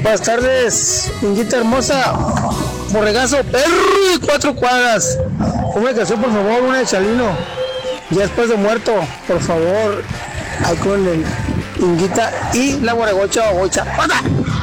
Buenas tardes, Inguita hermosa, borregazo, perro de 4 cuadras. Una canción, por favor, una de Chalino. Ya después de muerto, por favor, ahí con el Inguita y la borregocha, bocha.